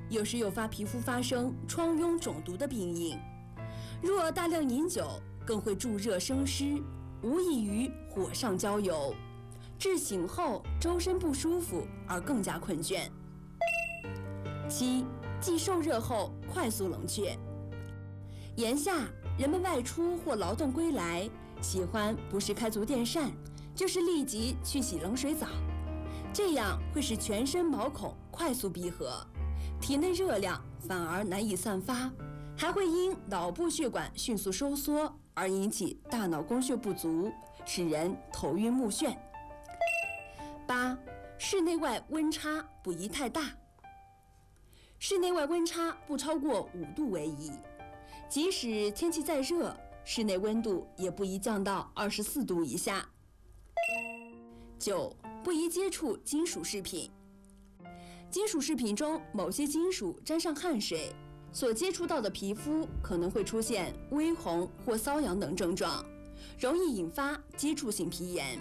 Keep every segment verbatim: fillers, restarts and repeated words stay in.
有时诱发皮肤发生疮痈肿毒的病因。若大量饮酒，更会助热生湿，无异于火上浇油，致醒后周身不舒服而更加困倦。七，忌受热后快速冷却。炎夏，人们外出或劳动归来，喜欢不是开足电扇，就是立即去洗冷水澡，这样会使全身毛孔快速闭合，体内热量反而难以散发，还会因脑部血管迅速收缩而引起大脑供血不足，使人头晕目眩。八，室内外温差不宜太大。室内外温差不超过五度为宜，即使天气再热，室内温度也不宜降到二十四度以下。九，不宜接触金属饰品。金属饰品中某些金属沾上汗水，所接触到的皮肤可能会出现微红或瘙痒等症状，容易引发接触性皮炎。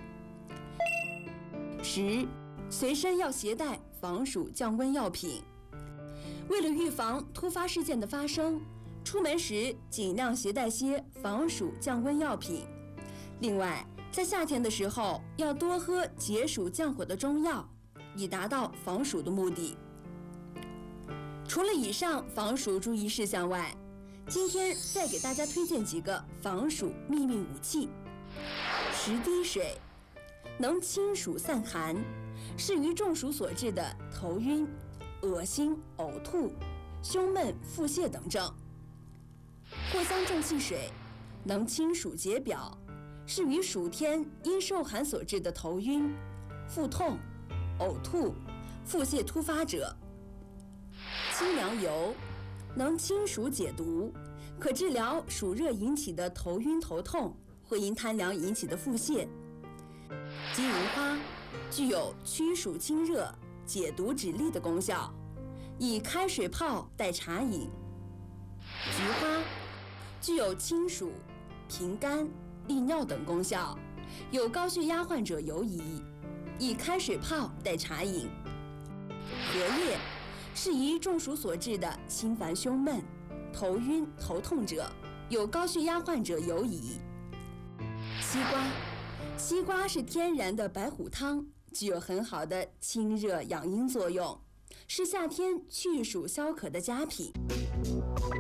十，随身要携带防暑降温药品。为了预防突发事件的发生，出门时尽量携带些防暑降温药品。另外，在夏天的时候要多喝解暑降火的中药，以达到防暑的目的。除了以上防暑注意事项外，今天再给大家推荐几个防暑秘密武器。十滴水，能清暑散寒，适于中暑所致的头晕、恶心、呕吐、胸闷、腹泻等症。藿香正气水，能清暑解表，适于暑天因受寒所致的头晕、腹痛、呕吐、腹泻突发者。清凉油，能清暑解毒，可治疗暑热引起的头晕头痛，或因贪凉引起的腹泻。金银花具有驱暑清热、解毒止痢的功效，以开水泡代茶饮。菊花具有清暑、平肝、利尿等功效，有高血压患者尤宜，以开水泡代茶饮。荷叶适宜中暑所致的心烦胸闷、头晕头痛者，有高血压患者尤宜。西瓜，西瓜是天然的白虎汤，具有很好的清热养阴作用，是夏天去暑消渴的佳品。